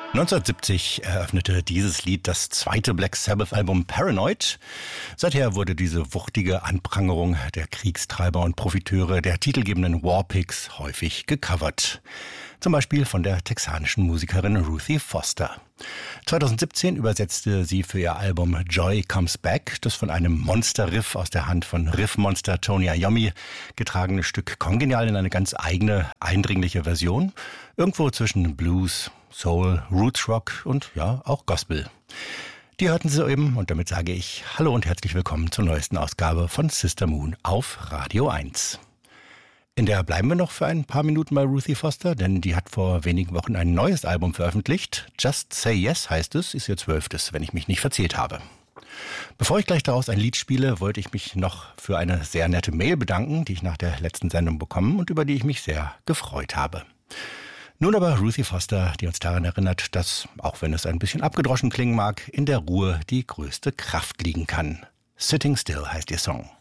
1970 eröffnete dieses Lied das zweite Black Sabbath-Album Paranoid. Seither wurde diese wuchtige Anprangerung der Kriegstreiber und Profiteure der titelgebenden Warpigs häufig gecovert. Zum Beispiel von der texanischen Musikerin Ruthie Foster. 2017 übersetzte sie für ihr Album Joy Comes Back das von einem Monster-Riff aus der Hand von Riffmonster Tony Iommi getragene Stück kongenial in eine ganz eigene, eindringliche Version. Irgendwo zwischen Blues, Soul, Roots Rock und ja, auch Gospel. Die hörten Sie eben und damit sage ich Hallo und herzlich willkommen zur neuesten Ausgabe von Sister Moon auf Radio 1. In der bleiben wir noch für ein paar Minuten bei Ruthie Foster, denn die hat vor wenigen Wochen ein neues Album veröffentlicht. Just Say Yes heißt es, ist ihr 12., wenn ich mich nicht verzählt habe. Bevor ich gleich daraus ein Lied spiele, wollte ich mich noch für eine sehr nette Mail bedanken, die ich nach der letzten Sendung bekommen und über die ich mich sehr gefreut habe. Nun aber Ruthie Foster, die uns daran erinnert, dass, auch wenn es ein bisschen abgedroschen klingen mag, in der Ruhe die größte Kraft liegen kann. Sitting Still heißt ihr Song.